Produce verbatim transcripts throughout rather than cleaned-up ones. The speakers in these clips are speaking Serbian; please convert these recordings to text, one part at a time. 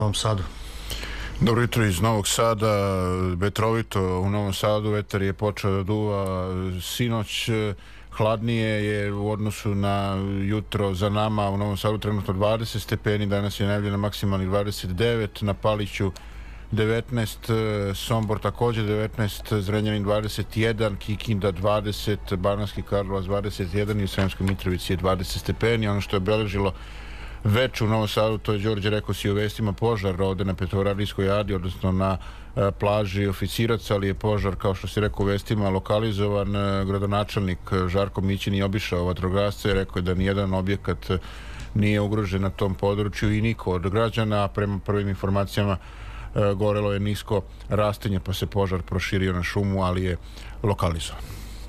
Novom Sadu. Dobro jutro iz Novog Sada, vetrovito u Novom Sadu, vetar je počeo da duva sinoć, hladnije je u odnosu na jutro za nama, u Novom Sadu trenutno dvadeset stepeni, danas je najavljeno maksimalnih dvadeset devet, na Paliću devetnaest, Sombor također devetnaest, Zrenjanin dvadeset jedan, Kikinda dvadeset, Banatski Karlovac dvadeset jedan i u Sremskoj Mitrovici je dvadeset stepeni. Ono što je obeležilo već u Novom Sadu, to je Đorđe rekao si u vestima, požar ovde na Petrovaradijskoj adi, odnosno na e, plaži Oficirac, ali je požar, kao što si rekao u vestima, lokalizovan. E, gradonačelnik Žarko Mićin je obišao vatrogasce i rekao je da nijedan objekat nije ugrožen na tom području i niko od građana. Prema prvim informacijama e, gorelo je nisko rastinje, pa se požar proširio na šumu, ali je lokalizovan.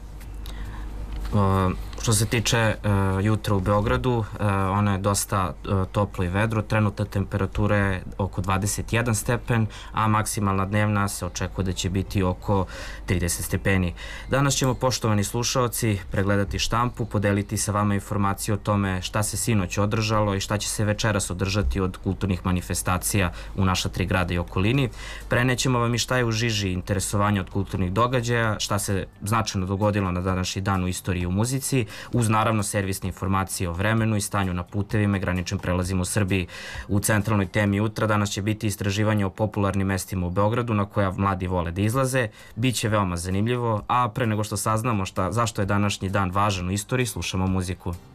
Uh, što se tiče uh, jutra u Beogradu, uh, ono je dosta uh, toplo i vedro, trenutna temperatura je oko dvadeset jedan stepen, a maksimalna dnevna se očekuje da će biti oko trideset stepeni. Danas ćemo, poštovani slušaoci, pregledati štampu, podeliti sa vama informaciju o tome šta se sinoć održalo i šta će se večeras održati od kulturnih manifestacija u naša tri grada i okolini. Prenećemo vam i šta je u žiži interesovanja od kulturnih događaja, šta se značajno dogodilo na današnji dan u istoriji i u muzici, uz naravno servisne informacije o vremenu i stanju na putevima i graničnim prelazima u Srbiji. U centralnoj temi jutra danas će biti istraživanje o popularnim mestima u Beogradu na koja mladi vole da izlaze. Biće veoma zanimljivo, a pre nego što saznamo šta, zašto je današnji dan važan u istoriji, slušamo muziku.